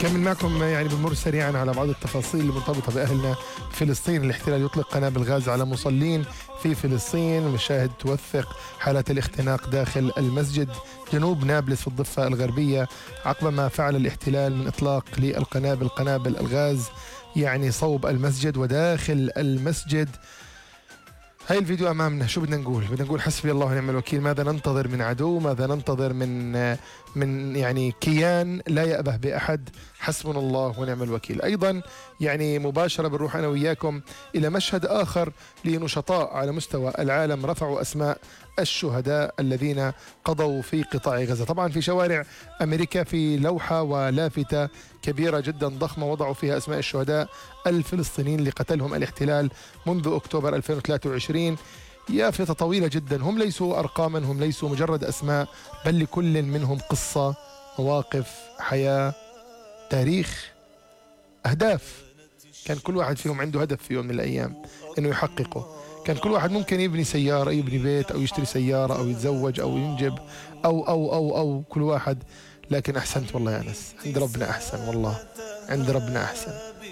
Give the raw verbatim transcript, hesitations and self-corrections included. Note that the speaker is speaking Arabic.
نكمل معكم يعني بنمر سريعا على بعض التفاصيل المرتبطة بأهلنا في فلسطين. الاحتلال يطلق قنابل غاز على مصلين في فلسطين، مشاهد توثق حالة الاختناق داخل المسجد جنوب نابلس في الضفة الغربية عقب ما فعل الاحتلال من إطلاق للقنابل قنابل الغاز يعني صوب المسجد وداخل المسجد. هاي الفيديو أمامنا، شو بدنا نقول؟ بدنا نقول حسبي الله ونعم الوكيل. ماذا ننتظر من عدو؟ ماذا ننتظر من من يعني كيان لا يأبه بأحد؟ حسبنا الله ونعم الوكيل. أيضا يعني مباشرة بنروح أنا وياكم إلى مشهد آخر لنشطاء على مستوى العالم رفعوا أسماء الشهداء الذين قضوا في قطاع غزة. طبعا في شوارع أمريكا في لوحة ولافتة كبيرة جدا ضخمة وضعوا فيها أسماء الشهداء الفلسطينيين اللي قتلهم الاحتلال منذ أكتوبر ألفين وثلاثة وعشرين. يافطة طويلة جدا، هم ليسوا أرقاما، هم ليسوا مجرد أسماء، بل لكل منهم قصة، مواقف، حياة، تاريخ، أهداف. كان كل واحد فيهم عنده هدف في يوم من الأيام إنه يحققه. كان كل واحد ممكن يبني سيارة، يبني بيت، أو يشتري سيارة، أو يتزوج، أو ينجب، أو أو أو أو كل واحد. لكن أحسنت والله يا أنس، عند ربنا أحسن، والله عند ربنا أحسن.